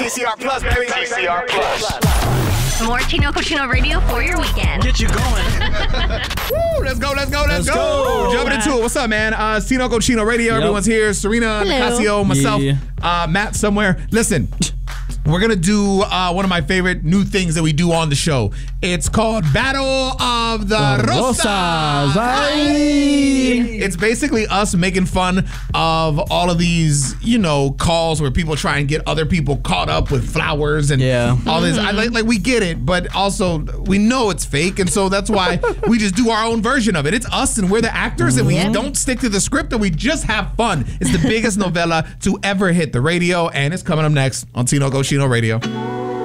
TCR Plus, baby. TCR Plus. More Chino Cochino Radio for your weekend. Get you going. Woo, let's go. Jumping into it. What's up, man? It's Tino Cochino Radio. Yep. Everyone's here. Serena, Nicasio, myself, Matt somewhere. Listen, we're going to do one of my favorite new things that we do on the show. It's called Battle of the Rosas. It's basically us making fun of all of these, calls where people try and get other people caught up with flowers and all this. Like we get it, but also we know it's fake, and so that's why we just do our own version of it. It's us, and we're the actors, and we don't stick to the script, and we just have fun. It's the biggest novella to ever hit the radio, and it's coming up next on Tino Cochino Radio.